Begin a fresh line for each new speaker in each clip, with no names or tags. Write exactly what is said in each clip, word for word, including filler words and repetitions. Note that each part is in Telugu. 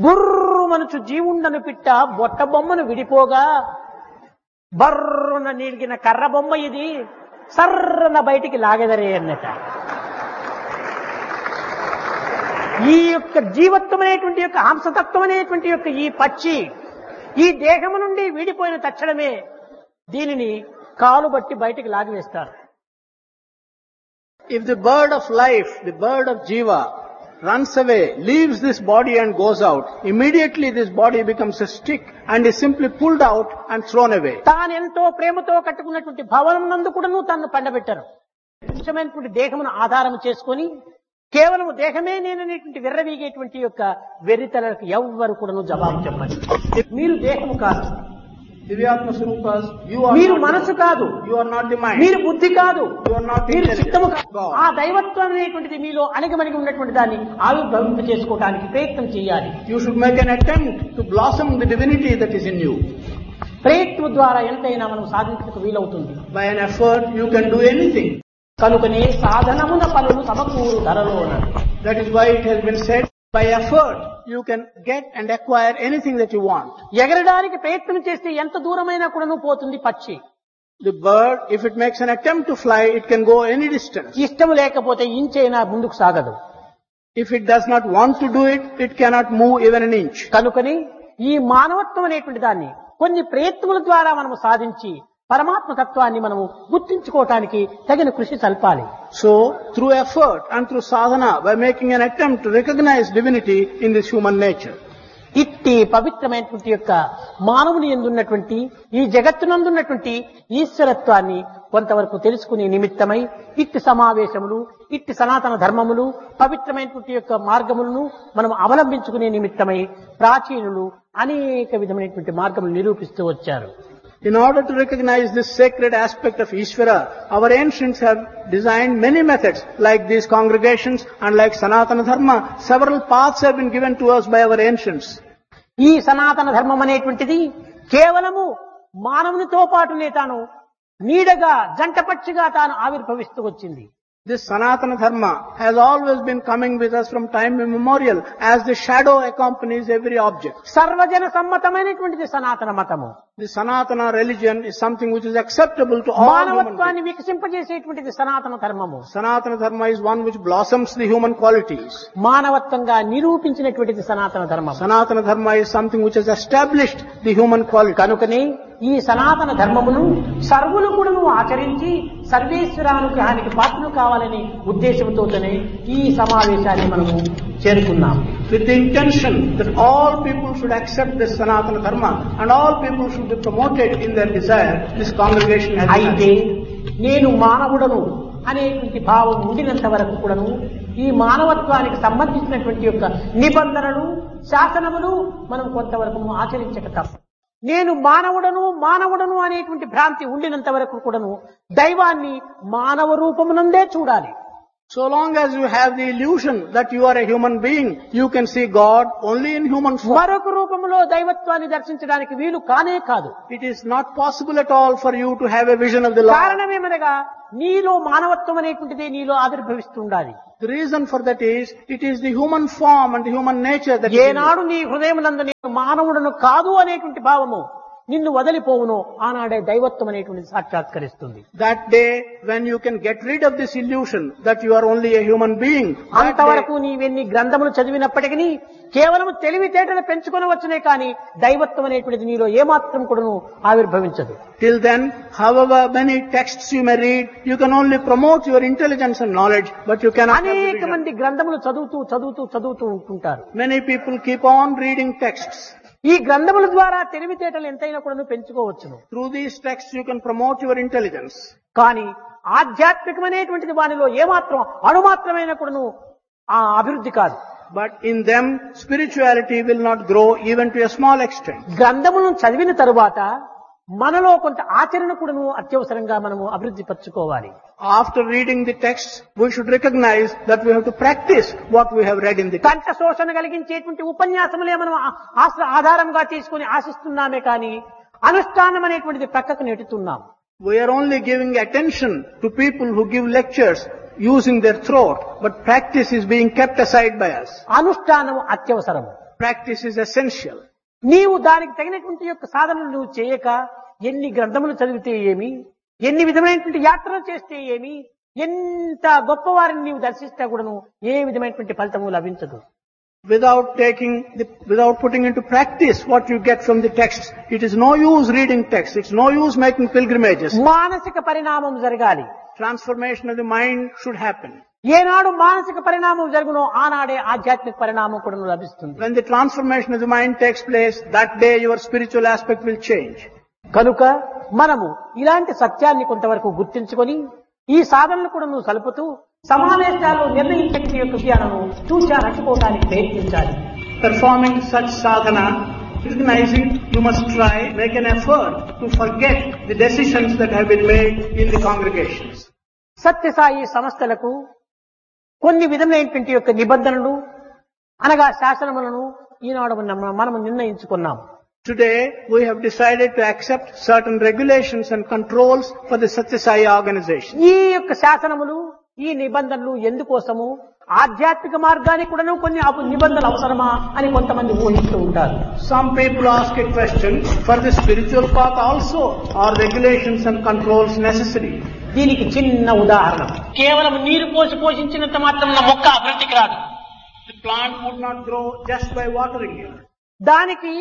బుర్రుమనుచు జీవుండను పిట్ట బొట్ట బొమ్మను విడిపోగా బర్రున నీలిగిన కర్ర బొమ్మ ఇది సర్రన బయటికి లాగెదరే అన్నట. ఈ యొక్క జీవత్వం అనేటువంటి యొక్క హంసతత్వం అనేటువంటి యొక్క ఈ పక్షి ఈ దేహము నుండి వీడిపోయిన తక్షణమే దీనిని కాలు బట్టి బయటికి లాగివేస్తారు.
If the bird of life, the bird of Jiva, runs away, leaves this body and goes out, immediately this body becomes a stick and is simply pulled out and thrown away.
తాను ఎంతో ప్రేమతో కట్టుకున్నటువంటి భవనం నందు కూడాను తన్ను పండబెట్టారు. ఇష్టమైనటువంటి దేహమును ఆధారం చేసుకొని కేవలం దేహమే నేననేటువంటి విర్రవీగేటువంటి యొక్క వెర్రితలకు ఎవ్వరు కూడాను జవాబు చెప్పండి. మీరు దేహము కాదు,
Divyatma Swarupas, you are
మీరు
not
మనసు కాదు,
you are not the mind,
మీరు బుద్ధి కాదు,
you are not
మీరు
intelligent.
చిత్తము కాదు.
God.
ఆ దైవత్వం అనేటువంటిది మీలో అణిగమణిగి ఉన్నటువంటి దాన్ని ఆవిర్భవింప చేసుకోవడానికి ప్రయత్నం చేయాలి.
You should make an attempt to blossom the divinity that is in you.
ప్రయత్నం ద్వారా ఎంతైనా మనం సాధించడానికి వీలవుతుంది.
By an effort, you can do anything.
కనుకనే సాధనమున పనులు సమకూరు ధరలోన.
That is why it has been said, by effort, you can get and acquire anything that you want.
ఎగరడానికి ప్రయత్నం చేస్తే ఎంత దూరమైనా కూడాను పోతుంది పక్షి.
The bird, if it makes an attempt to fly, it can go any distance.
ఇష్టం లేకపోతే ఇంచైనా ముందుకు సాగదు.
If it does not want to do it, it cannot move even an inch.
కనుకని ఈ మానవత్వం అనేటువంటి దాన్ని కొన్ని ప్రయత్నముల ద్వారా మనము సాధించి పరమాత్మ తత్వాన్ని మనము గుర్తించుకోవటానికి తగిన కృషి సల్పాలి.
So, through effort and through sadhana, by making an attempt to recognize divinity in this human nature.
ఇట్టి పవిత్రమైనటువంటి యొక్క మానవుని యందున్నటువంటి ఈ జగత్తునందున్నటువంటి ఈశ్వరత్వాన్ని కొంతవరకు తెలుసుకునే నిమిత్తమై ఇట్టి సమావేశములు, ఇట్టి సనాతన ధర్మములు, పవిత్రమైనటువంటి యొక్క మార్గములను మనం అవలంబించుకునే నిమిత్తమై ప్రాచీనులు అనేక విధమైనటువంటి మార్గములు నిరూపిస్తూ వచ్చారు.
In order to recognize this sacred aspect of Ishvara, our ancients have designed many methods, like these congregations and like Sanatana Dharma. Several paths have been given to us by our ancients.
ఈ సనాతన ధర్మం అనేటువంటిది కేవలము మానవునితో పాటునే తాను నీడగా జంటపక్షిగా తాను ఆవిర్భవిస్తూ వచ్చింది.
This Sanatana Dharma has always been coming with us from time immemorial as the shadow accompanies every object.
సర్వజన సమ్మతమైనటువంటిది సనాతన మతము.
The Sanatana religion is something which is acceptable to all human beings.
మానవత్వాన్ని వికసింపజేసేటువంటిది సనాతన ధర్మము.
Sanatana Dharma is one which blossoms the human qualities.
మానవత్వంగా నిరూపించినటువంటిది సనాతన ధర్మం.
Sanatana Dharma is something which has established the human quality.
కనుకనే ఈ సనాతన ధర్మమును సర్వులు కూడాను ఆచరించి సర్వేశ్వరానుగ్రహానికి పాత్రలు కావాలనే ఉద్దేశంతోనే ఈ సమావేశాన్ని మనము చేరుకున్నాం.
With the intention that all people should accept this Sanatana Dharma and all people should be promoted in their desire, this congregation has
అయితే నేను మానవుడను అనేటువంటి భావం ఉండినంత వరకు కూడాను ఈ మానవత్వానికి సంబంధించినటువంటి యొక్క నిబంధనలు, శాసనములు మనం కొంతవరకు ఆచరించక తప్ప. నేను మానవుడను మానవుడను అనేటువంటి భ్రాంతి ఉండినంత వరకు కూడాను దైవాన్ని మానవ రూపమునందే చూడాలి.
So long as you have the illusion that you are a human being, you can see God only in human form.
మరొక రూపములో దైవత్వాన్ని దర్శించడానికి వీలు కానే కాదు.
It is not possible at all for you to have a vision of the Lord.
కారణమేమనగా నీలో మానవత్వం అనేటువంటిది నీలో ఆవిర్భవిస్తుండాలి.
The reason for that is, it is the human form and the human nature that is in you.
ఏనాడు నీ హృదయమునందు నేను మానవుడను కాదు అనేటువంటి భావము నిన్ను వదిలిపోవును ఆనాడే దైవత్వం అనేటువంటిది సాక్షాత్కరిస్తుంది.
That day when you can get rid of this illusion that you are only a human being, that
అంతవరకు
day,
నీవెన్ని గ్రంథములు చదివినప్పటికీ కేవలం తెలివితేటలు పెంచుకొనవచ్చునే కానీ దైవత్వం అనేటువంటిది నీలో ఏమాత్రం కూడాను ఆవిర్భవించదు.
till then, however many texts you may read, you can only promote your intelligence and knowledge, but you cannot have the
అనేక
vision.
మంది గ్రంథములు చదువుతూ చదువుతూ చదువుతూ ఉంటుంటారు.
Many people keep on reading texts.
ఈ గ్రంథముల ద్వారా తెలివితేటలు ఎంతైనా కూడా పెంచుకోవచ్చును.
Through these texts you can promote your intelligence.
కానీ ఆధ్యాత్మికమైనటువంటిది వానిలో ఏమాత్రం అణుమాత్రమైన కూడాను ఆ అభివృద్ధి కాదు.
But in them, spirituality will not grow even to a small extent.
గ్రంథములను చదివిన తరువాత మనలో కొంత ఆచరణ కూడాను అత్యవసరంగా మనము అభివృద్ధి పరచుకోవాలి.
After reading the texts, we should recognize that we have to practice what we have read in the text.
కంఠ శోషణ కలిగించేటువంటి ఉపన్యాసములే మనం ఆశ్ర ఆధారంగా తీసుకుని ఆశిస్తున్నామే కానీ అనుష్ఠానం అనేటువంటిది ప్రక్కకు నెట్టుతున్నాం.
We are only giving attention to people who give lectures using their throat, but practice is being kept aside by us.
అనుష్ఠానం అత్యవసరము.
practice is essential.
నీవు దానికి తగినటువంటి యొక్క సాధనలు నువ్వు చేయక ఎన్ని గ్రంథములు చదివితే ఏమి, ఎన్ని విధమైనటువంటి యాత్రలు చేస్తే ఏమి, ఎంత గొప్పవారిని నీవు దర్శిస్తే కూడాను ఏ విధమైనటువంటి ఫలితము లభించదు.
Without taking, the, without putting into practice what you get from the texts, it is no use reading texts. It's no use making pilgrimages.
మానసిక పరిణామం జరగాలి.
Transformation of the mind should happen.
ఏనాడు మానసిక పరిణామం జరుగునో ఆనాడే ఆధ్యాత్మిక పరిణామం కూడా లభిస్తుంది.
When the transformation of the mind takes place, that day your spiritual aspect will change.
కనుక మనము ఇలాంటి సత్యాన్ని కొంతవరకు గుర్తించుకొని ఈ సాధనలు కూడా నువ్వు సలుపుతూ సమావేశాల్లో నిర్ణయించే యొక్క జ్ఞానము చూచా నట్టుకోవడానికి ప్రయత్నించాలి.
Performing such sadhana, recognizing you must try, make an effort to forget the decisions that have been made in the congregations.
Sathya Sai సంస్థలకు కొన్ని విధమైనటువంటి యొక్క నిబంధనలు అనగా శాసనములను ఈనాడు మనము నిర్ణయించుకున్నాం.
Today we have decided to accept certain regulations and controls for the Satya Sai organization.
ఈ యొక్క శాసనములు ఈ నిబంధనలు ఎందుకోసము, ఆధ్యాత్మిక మార్గానికి కూడా కొన్ని నిబంధనలు అవసరమా అని కొంతమంది ఊహిస్తూ ఉంటారు.
Some people ask a question, for the spiritual path also are regulations and controls necessary?
దీనికి చిన్న ఉదాహరణ, కేవలం నీరు పోసి పోషించినంత మాత్రం మొక్క అభివృద్ధికి రాదు.
The plant would not grow just by watering it.
దానికి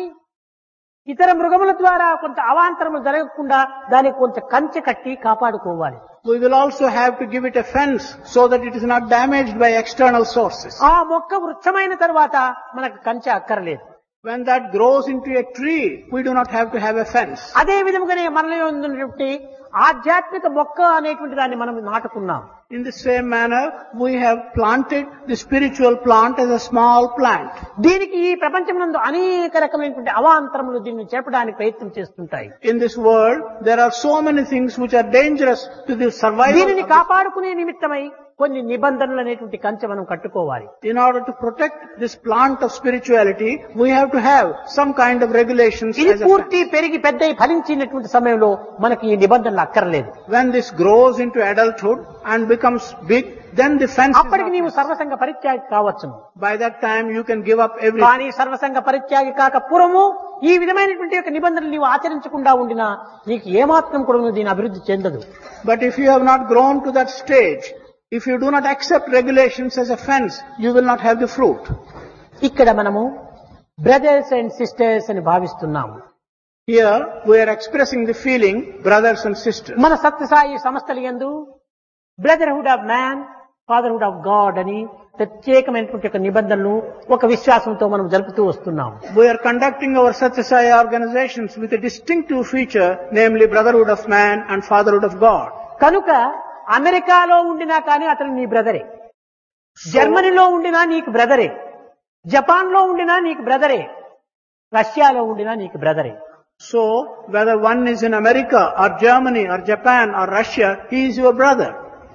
ఇతర మృగముల ద్వారా కొంత అవాంతరములు జరగకుండా దానికి కొంత కంచె కట్టి కాపాడుకోవాలి.
We will also have to give it a fence so that it is not damaged by external sources.
ఆ మొక్క వృక్షమైన తర్వాత మనకు కంచె అక్కర్లేదు.
When that grows into a tree, we do not have to have a fence.
అదే విధముగానే మనలో ఉన్నటువంటి ఆధ్యాత్మిక మొక్క అనేటువంటి దాన్ని మనం నాటుకున్నాం.
In the same manner, we have planted the spiritual plant as a small plant.
దీనికి ఈ ప్రపంచమునందు అనేక రకమైనటువంటి అవాంతరములు దీన్ని చేపడానికి ప్రయత్నం చేస్తుంటాయి.
In this world, there are so many things which are dangerous to the survival.
దీనిని కాపాడుకునే నిమిత్తమై కొన్ని నిబంధనలు అనేటువంటి కంచె మనం కట్టుకోవాలి.
In order to protect this plant of spirituality, we have to have some kind of regulations.
ఇది పూర్తి పెరిగి పెద్దై ఫలించినటువంటి సమయంలో మనకి ఈ నిబంధనలు అక్కర్లేదు.
When this grows into adulthood and becomes big, then the fence.
అప్పటికి నీవు సర్వసంగ పరిత్యాగి కావచ్చును.
By that time you can give up everything.
కానీ సర్వసంగ పరిత్యాగి కాక పూర్వము ఈ విధమైనటువంటి యొక్క నిబంధనలు నీవు ఆచరించకుండా ఉండినా నీకు ఏమాత్రం కూడా దీని అభివృద్ధి చెందదు.
But if you have not grown to that stage, if you do not accept regulations as a fence, you will not have the fruit.
ఇక్కడ మనము బ్రదర్స్ అండ్ సిస్టర్స్ అని భావిస్తున్నాము.
Here we are expressing the feeling brothers and sisters.
మన సత్యసాయి సంస్థల యందు brotherhood of man, fatherhood of God అని ప్రత్యేకమైనటువంటి ఒక నిబంధనలు ఒక విశ్వాసంతో మనం జరుపుతూ వస్తున్నాం.
We are conducting our Satya Sai organizations with a distinctive feature, namely brotherhood of man and fatherhood of God.
కనుక అమెరికాలో ఉండినా కానీ అతను నీ బ్రదరే, జర్మనీలో ఉండినా నీకు బ్రదరే, జపాన్ లో ఉండినా నీకు బ్రదరే, రష్యాలో ఉండినా నీకు బ్రదరే.
So whether one is in America or Germany or Japan or Russia, he is your brother.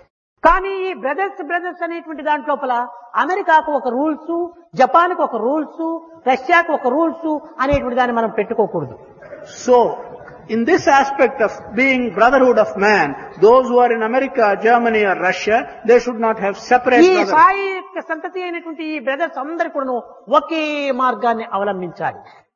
కానీ ఈ బ్రదర్స్ బ్రదర్స్ అనేటువంటి దాంట్లోపల అమెరికాకు ఒక రూల్స్, జపాన్కు ఒక రూల్స్, రష్యాకు ఒక రూల్స్ అనేటువంటి దాన్ని మనం పెట్టుకోకూడదు.
So in this aspect of being brotherhood of man, those who are in America, Germany or Russia, they should not have separate
ఈ
brotherhood.
సాయి యొక్క సంతతి అయినటువంటి ఈ బ్రదర్స్ అందరు కూడా ఒకే మార్గాన్ని అవలంబించాలి.